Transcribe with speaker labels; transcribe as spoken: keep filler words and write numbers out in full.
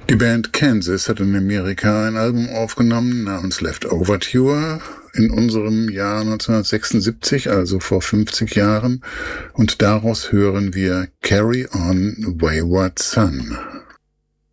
Speaker 1: Die Band Kansas hat in Amerika ein Album aufgenommen namens Leftover Tour in unserem Jahr neunzehnhundertsechsundsiebzig, also vor fünfzig Jahren. Und daraus hören wir Carry On Wayward Son.